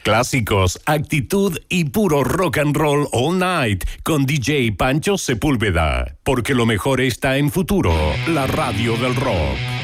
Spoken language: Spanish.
clásicos, actitud y puro rock and roll all night con DJ Pancho Sepúlveda. Porque lo mejor está en Futuro, la radio del rock.